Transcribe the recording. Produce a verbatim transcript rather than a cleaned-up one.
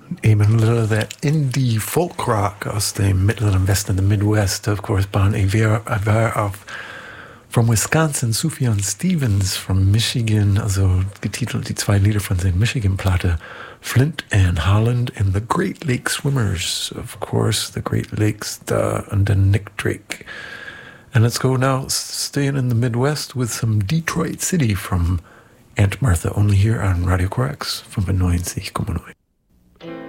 Eben ein little of that indie folk rock aus dem Mittleren Westen, in the Midwest, of course, by a pair of from Wisconsin, Sufjan Stevens from Michigan, also getitelt die zwei Lieder von seiner Michigan-Platte, Flint and Holland and the Great Lake Swimmers, of course, the Great Lakes, uh, and then Nick Drake. And let's go now, staying in the Midwest with some Detroit City from Aunt Martha, only here on Radio Corax fünfundneunzig Komma neun.